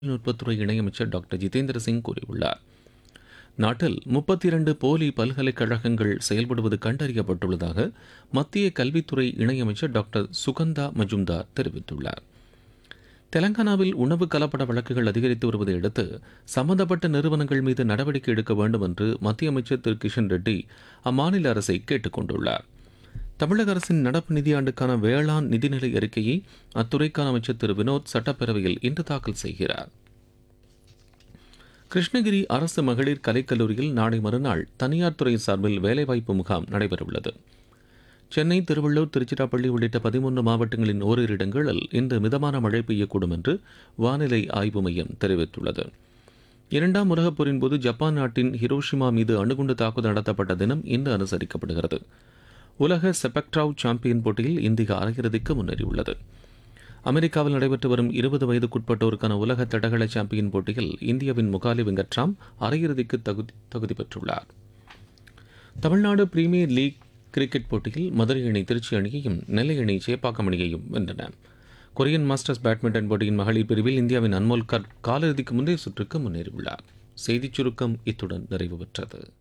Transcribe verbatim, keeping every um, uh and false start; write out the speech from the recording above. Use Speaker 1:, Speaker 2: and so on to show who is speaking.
Speaker 1: தொழில்நுட்பத்துறை இணையமைச்சர் டாக்டர் ஜிதேந்திர சிங் கூறியுள்ளார். நாட்டில் முப்பத்தி இரண்டு போலி பல்கலைக்கழகங்கள் செயல்படுவது கண்டறியப்பட்டுள்ளதாக மத்திய கல்வித்துறை இணையமைச்சர் டாக்டர் சுகந்தா மஜும்தார் தெரிவித்துள்ளார். தெலங்கானாவில் உணவு கலப்பட வழக்குகள் அதிகரித்து வருவதை அடுத்து சம்பந்தப்பட்ட நிறுவனங்கள் மீது நடவடிக்கை எடுக்க வேண்டும் என்று மத்திய அமைச்சர் திரு கிஷன் ரெட்டி அம்மாநில அரசை கேட்டுக் கொண்டுள்ளார். தமிழக அரசின் நடப்பு நிதியாண்டுக்கான வேளாண் நிதிநிலை அறிக்கையை அத்துறைக்கான அமைச்சர் திரு வினோத் சட்டப்பேரவையில் இன்று தாக்கல் செய்கிறார். கிருஷ்ணகிரி அரசு மகளிர் கலைக்கல்லூரியில் நாளை மறுநாள் தனியார் துறை சார்பில் வேலைவாய்ப்பு முகாம் நடைபெறவுள்ளது. சென்னை, திருவள்ளூர், திருச்சிராப்பள்ளி உள்ளிட்ட பதிமூன்று மாவட்டங்களின் ஓரிரு இடங்களில் இன்று மிதமான மழை பெய்யக்கூடும் என்று வானிலை ஆய்வு மையம் தெரிவித்துள்ளது. இரண்டாம் உலகப் போரின் போது ஜப்பான் நாட்டின் ஹிரோஷிமா மீது அணுகுண்டு தாக்குதல் நடத்தப்பட்ட தினம் இன்று அனுசரிக்கப்படுகிறது. உலக செபக்ட்ராவ் சாம்பியன் போட்டியில் இந்தியா அரையிறுதிக்கு முன்னேறியுள்ளது. அமெரிக்காவில் நடைபெற்று வரும் இருபது வயதுக்குட்பட்டோருக்கான உலக தடகள சாம்பியன் போட்டியில் இந்தியாவின் முகாலி வெங்கட்ராம் அரையிறுதிக்கு தகுதி தகுதி பெற்றுள்ளார். தமிழ்நாடு பிரீமியர் லீக் கிரிக்கெட் போட்டியில் மதுரை அணி திருச்சி அணியையும், நெல்லை அணி சேப்பாக்கம் அணியையும் வென்றன. கொரியன் மாஸ்டர்ஸ் பேட்மிண்டன் போட்டியின் மகளிர் பிரிவில் இந்தியாவின் அன்மோல் கர் காலிறுதிக்கு முந்தைய சுற்றுக்கு முன்னேறியுள்ளார். செய்திச் சுருக்கம் இத்துடன் நிறைவு பெற்றது.